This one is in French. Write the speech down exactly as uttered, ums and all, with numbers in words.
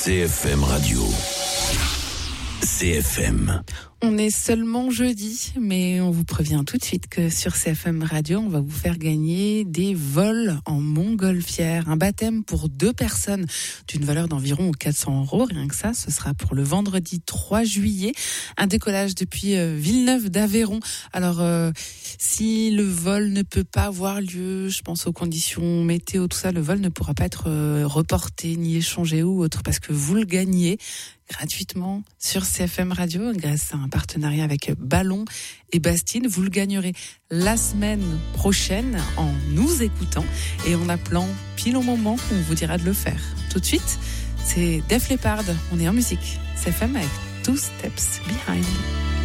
C F M Radio. C F M. On est seulement jeudi, mais on vous prévient tout de suite que sur C F M Radio, on va vous faire gagner des vols en montgolfière. Un baptême pour deux personnes d'une valeur d'environ quatre cents euros. Rien que ça, ce sera pour le vendredi trois juillet. Un décollage depuis Villeneuve d'Aveyron. Alors, euh, si le vol ne peut pas avoir lieu, je pense aux conditions météo, tout ça, le vol ne pourra pas être euh, reporté, ni échangé ou autre, parce que vous le gagnez gratuitement sur C F M Radio grâce à un partenariat avec Ballon et Bastide. Vous le gagnerez la semaine prochaine en nous écoutant et en appelant pile au moment qu'on vous dira de le faire. Tout de suite, c'est Def Leppard. On est en musique. C F M avec Two Steps Behind.